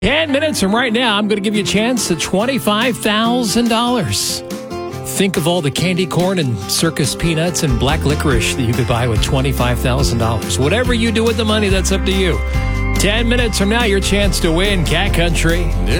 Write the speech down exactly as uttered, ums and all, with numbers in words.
Ten minutes from right now, I'm going to give you a chance at twenty-five thousand dollars. Think of all the candy corn and circus peanuts and black licorice that you could buy with twenty-five thousand dollars. Whatever you do with the money, that's up to you. Ten minutes from now, your chance to win Cat Country.